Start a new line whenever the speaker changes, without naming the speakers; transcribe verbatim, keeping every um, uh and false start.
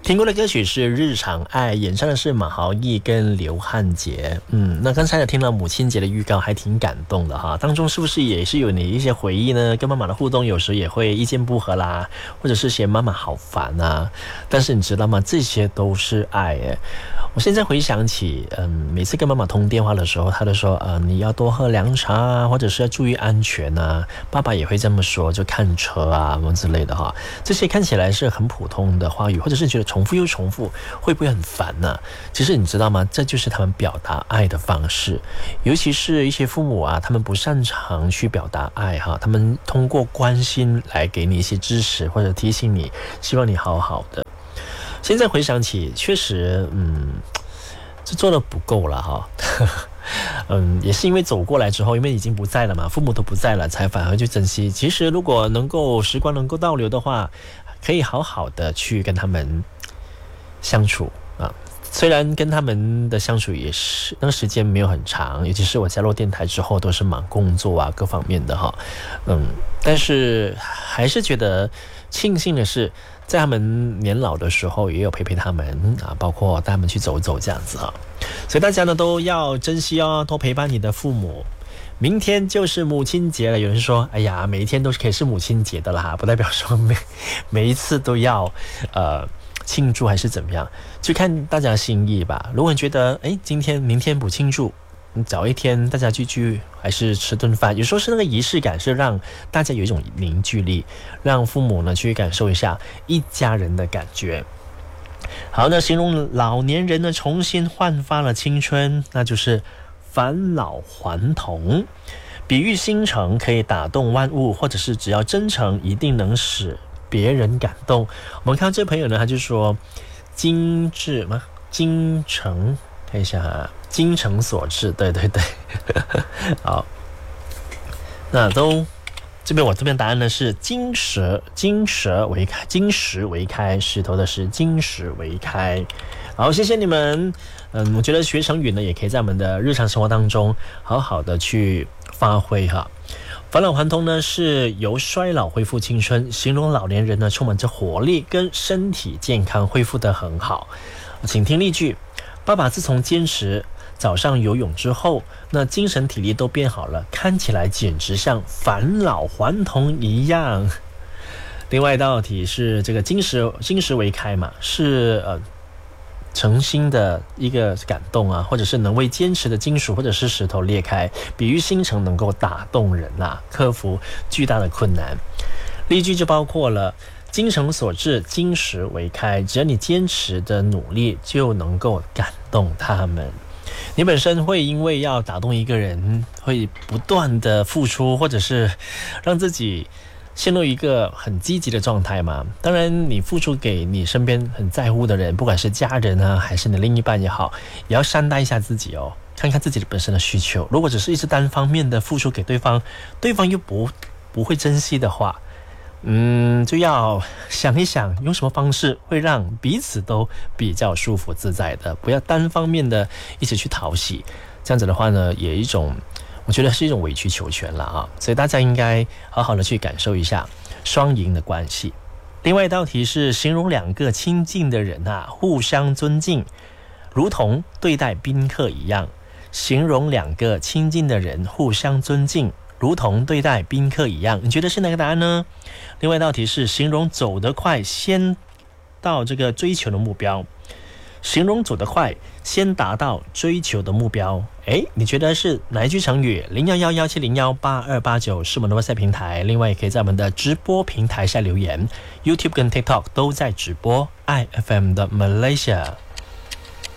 听过的歌曲是《日常爱》，演唱的是马豪毅跟刘汉杰。嗯，那刚才呢听到母亲节的预告，还挺感动的哈。当中是不是也是有你一些回忆呢？跟妈妈的互动有时也会意见不合啦，或者是嫌妈妈好烦啊。但是你知道吗？这些都是爱耶。我现在回想起，嗯，每次跟妈妈通电话的时候，她都说，呃，你要多喝凉茶啊，或者是要注意安全啊。爸爸也会这么说，就看车啊什么之类的哈。这些看起来是很普通的话语，或者是觉得重复又重复，会不会很烦呢？其实你知道吗？这就是他们表达爱的方式。尤其是一些父母啊，他们不擅长去表达爱哈，他们通过关心来给你一些支持，或者提醒你，希望你好好的。现在回想起，确实，嗯，这做的不够了哈。嗯，也是因为走过来之后，因为已经不在了嘛，父母都不在了，才反而去珍惜。其实如果能够时光能够倒流的话，可以好好的去跟他们相处啊。虽然跟他们的相处也是那个时间没有很长，尤其是我加入电台之后都是忙工作啊各方面的哈，嗯，但是还是觉得庆幸的是，在他们年老的时候也有陪陪他们啊，包括带他们去走走这样子啊。所以大家呢都要珍惜哦，多陪伴你的父母。明天就是母亲节了，有人说，哎呀，每一天都是可以是母亲节的啦，不代表说每每一次都要呃庆祝还是怎么样，就看大家的心意吧。如果你觉得，哎，今天明天不庆祝，你找一天大家聚聚，还是吃顿饭，有时候是那个仪式感，是让大家有一种凝聚力，让父母呢去感受一下一家人的感觉。好，那形容老年人呢重新焕发了青春，那就是返老还童。比喻心诚可以打动万物，或者是只要真诚一定能使别人感动。我们看到这朋友呢，他就说精致吗？精诚，看一下哈，精诚所至，对对对。好，那都这边我这边答案呢是金石，金石为开，金石为开，石头的石，金石为开。好，谢谢你们。嗯，我觉得学成语呢，也可以在我们的日常生活当中好好的去发挥哈。返老还童呢，是由衰老恢复青春，形容老年人呢充满着活力跟身体健康，恢复得很好。请听例句：爸爸自从坚持早上游泳之后，那精神体力都变好了，看起来简直像返老还童一样。另外一道题是这个金石金石为开嘛，是呃诚心的一个感动啊，或者是能为坚持的金属或者是石头裂开，比喻心诚能够打动人啊，克服巨大的困难。例句就包括了精诚所至，金石为开，只要你坚持的努力就能够感动他们。你本身会因为要打动一个人，会不断的付出，或者是让自己陷入一个很积极的状态嘛。当然你付出给你身边很在乎的人，不管是家人啊还是你另一半也好，也要善待一下自己哦，看看自己的本身的需求。如果只是一直单方面的付出给对方，对方又不不会珍惜的话，嗯，就要想一想用什么方式会让彼此都比较舒服自在的，不要单方面的一直去讨喜，这样子的话呢，也一种我觉得是一种委曲求全了啊。所以大家应该好好的去感受一下双赢的关系。另外一道题是形容两个亲近的人啊，互相尊敬，如同对待宾客一样。形容两个亲近的人互相尊敬，如同对待宾客一样，你觉得是哪个答案呢？另外一道题是形容走得快，先到这个追求的目标。形容走得快，先达到追求的目标。诶，你觉得是哪一句成语？零一一一七零一八二八九是我们的 WhatsApp 平台，另外也可以在我们的直播平台下留言， YouTube 跟 TikTok 都在直播 I F M 的 Malaysia。